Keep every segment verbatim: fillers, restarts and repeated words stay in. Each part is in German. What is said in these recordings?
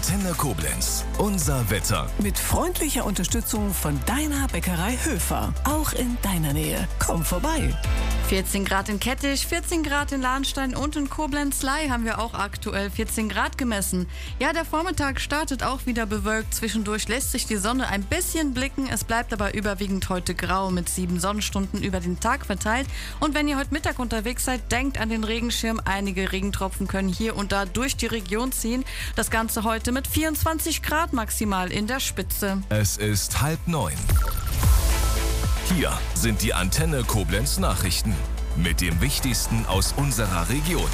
Antenne Koblenz. Unser Wetter. Mit freundlicher Unterstützung von deiner Bäckerei Höfer. Auch in deiner Nähe. Komm vorbei. vierzehn Grad in Kettich, vierzehn Grad in Lahnstein und in Koblenz-Ley haben wir auch aktuell vierzehn Grad gemessen. Ja, der Vormittag startet auch wieder bewölkt. Zwischendurch lässt sich die Sonne ein bisschen blicken. Es bleibt aber überwiegend heute grau mit sieben Sonnenstunden über den Tag verteilt. Und wenn ihr heute Mittag unterwegs seid, denkt an den Regenschirm. Einige Regentropfen können hier und da durch die Region ziehen. Das Ganze heute mit vierundzwanzig Grad maximal in der Spitze. Es ist halb neun. Hier sind die Antenne Koblenz Nachrichten mit dem Wichtigsten aus unserer Region.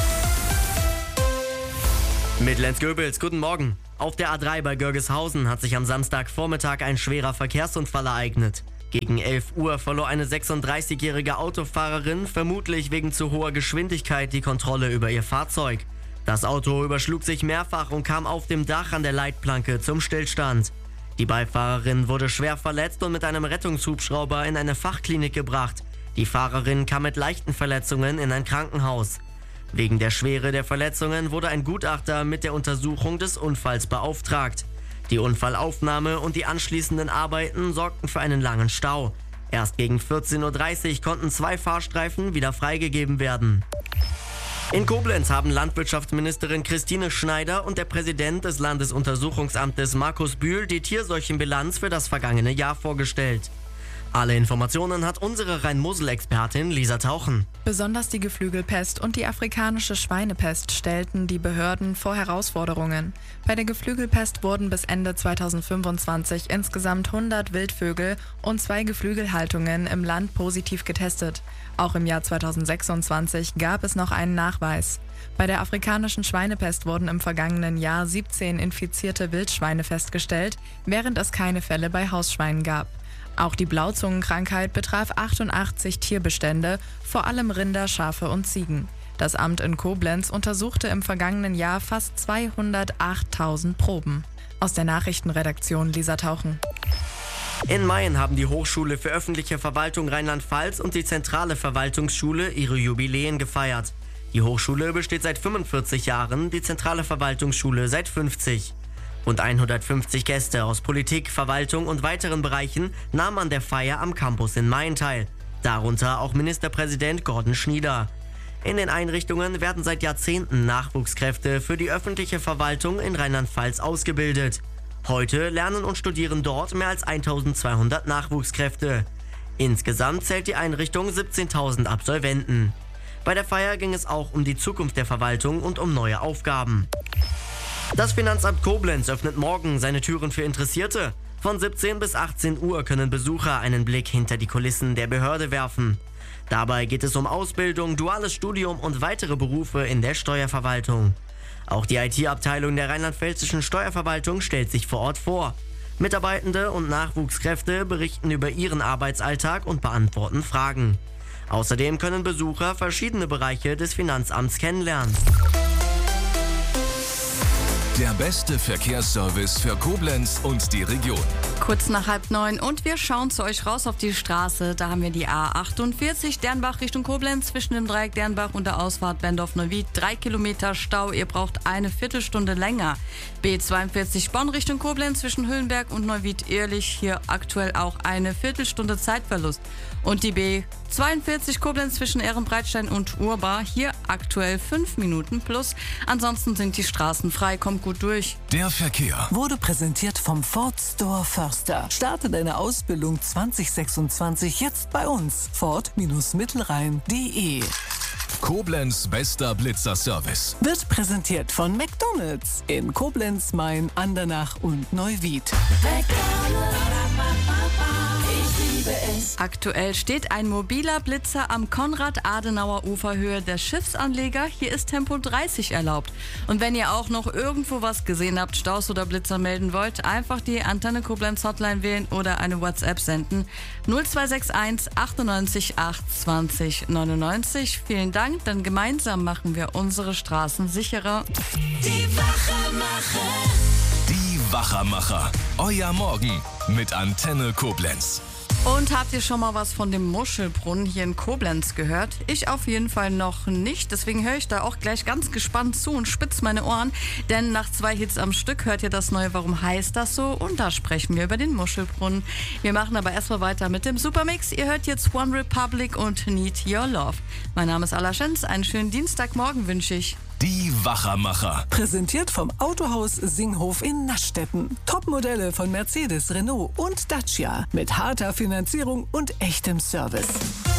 Mit Lenz Goebels, guten Morgen. Auf der A drei bei Görgeshausen hat sich am Samstagvormittag ein schwerer Verkehrsunfall ereignet. Gegen elf Uhr verlor eine sechsunddreißigjährige Autofahrerin vermutlich wegen zu hoher Geschwindigkeit die Kontrolle über ihr Fahrzeug. Das Auto überschlug sich mehrfach und kam auf dem Dach an der Leitplanke zum Stillstand. Die Beifahrerin wurde schwer verletzt und mit einem Rettungshubschrauber in eine Fachklinik gebracht. Die Fahrerin kam mit leichten Verletzungen in ein Krankenhaus. Wegen der Schwere der Verletzungen wurde ein Gutachter mit der Untersuchung des Unfalls beauftragt. Die Unfallaufnahme und die anschließenden Arbeiten sorgten für einen langen Stau. Erst gegen vierzehn Uhr dreißig konnten zwei Fahrstreifen wieder freigegeben werden. In Koblenz haben Landwirtschaftsministerin Christine Schneider und der Präsident des Landesuntersuchungsamtes Markus Bühl die Tierseuchenbilanz für das vergangene Jahr vorgestellt. Alle Informationen hat unsere Rhein-Mosel-Expertin Lisa Tauchen. Besonders die Geflügelpest und die afrikanische Schweinepest stellten die Behörden vor Herausforderungen. Bei der Geflügelpest wurden bis Ende zweitausendfünfundzwanzig insgesamt hundert Wildvögel und zwei Geflügelhaltungen im Land positiv getestet. Auch im Jahr zweitausendsechsundzwanzig gab es noch einen Nachweis. Bei der afrikanischen Schweinepest wurden im vergangenen Jahr siebzehn infizierte Wildschweine festgestellt, während es keine Fälle bei Hausschweinen gab. Auch die Blauzungenkrankheit betraf achtundachtzig Tierbestände, vor allem Rinder, Schafe und Ziegen. Das Amt in Koblenz untersuchte im vergangenen Jahr fast zweihundertachttausend Proben. Aus der Nachrichtenredaktion Lisa Tauchen. In Mayen haben die Hochschule für öffentliche Verwaltung Rheinland-Pfalz und die zentrale Verwaltungsschule ihre Jubiläen gefeiert. Die Hochschule besteht seit fünfundvierzig Jahren, die zentrale Verwaltungsschule seit fünfzig. Rund hundertfünfzig Gäste aus Politik, Verwaltung und weiteren Bereichen nahmen an der Feier am Campus in Mayen teil. Darunter auch Ministerpräsident Gordon Schnieder. In den Einrichtungen werden seit Jahrzehnten Nachwuchskräfte für die öffentliche Verwaltung in Rheinland-Pfalz ausgebildet. Heute lernen und studieren dort mehr als eintausendzweihundert Nachwuchskräfte. Insgesamt zählt die Einrichtung siebzehntausend Absolventen. Bei der Feier ging es auch um die Zukunft der Verwaltung und um neue Aufgaben. Das Finanzamt Koblenz öffnet morgen seine Türen für Interessierte. Von siebzehn bis achtzehn Uhr können Besucher einen Blick hinter die Kulissen der Behörde werfen. Dabei geht es um Ausbildung, duales Studium und weitere Berufe in der Steuerverwaltung. Auch die I T-Abteilung der rheinland-pfälzischen Steuerverwaltung stellt sich vor Ort vor. Mitarbeitende und Nachwuchskräfte berichten über ihren Arbeitsalltag und beantworten Fragen. Außerdem können Besucher verschiedene Bereiche des Finanzamts kennenlernen. Der beste Verkehrsservice für Koblenz und die Region. Kurz nach halb neun und wir schauen zu euch raus auf die Straße. Da haben wir die A achtundvierzig Dernbach Richtung Koblenz zwischen dem Dreieck Dernbach und der Ausfahrt Bendorf-Neuwied. Drei Kilometer Stau, ihr braucht eine Viertelstunde länger. B zweiundvierzig Bonn Richtung Koblenz zwischen Hüllenberg und Neuwied-Ehrlich. Hier aktuell auch eine Viertelstunde Zeitverlust. Und die B zweiundvierzig Koblenz zwischen Ehrenbreitstein und Urbar. Hier aktuell fünf Minuten plus. Ansonsten sind die Straßen frei, kommt gut durch. Der Verkehr Wurde präsentiert vom Ford Store Förster. Starte deine Ausbildung zwanzig sechsundzwanzig jetzt bei uns. Ford-Mittelrhein punkt de. Koblenz bester Blitzer-Service. Wird präsentiert von McDonald's in Koblenz, Mayen, Andernach und Neuwied. Aktuell steht ein mobiler Blitzer am Konrad-Adenauer-Uferhöhe der Schiffsanleger. Hier ist Tempo dreißig erlaubt. Und wenn ihr auch noch irgendwo was gesehen habt, Staus oder Blitzer melden wollt, einfach die Antenne Koblenz Hotline wählen oder eine WhatsApp senden. null zwei sechs eins achtundneunzig acht zwanzig neunundneunzig. Vielen Dank, denn gemeinsam machen wir unsere Straßen sicherer. Die Wachermacher. Die Wachermacher. Euer Morgen mit Antenne Koblenz. Und habt ihr schon mal was von dem Muschelbrunnen hier in Koblenz gehört? Ich auf jeden Fall noch nicht, deswegen höre ich da auch gleich ganz gespannt zu und spitz meine Ohren, denn nach zwei Hits am Stück hört ihr das neue Warum heißt das so? Und da sprechen wir über den Muschelbrunnen. Wir machen aber erstmal weiter mit dem Supermix. Ihr hört jetzt One Republic und Need Your Love. Mein Name ist Ala Schenz, einen schönen Dienstagmorgen wünsche ich. Die Wachermacher. Präsentiert vom Autohaus Singhof in Nastetten. Topmodelle von Mercedes, Renault und Dacia. Mit harter Finanzierung und echtem Service.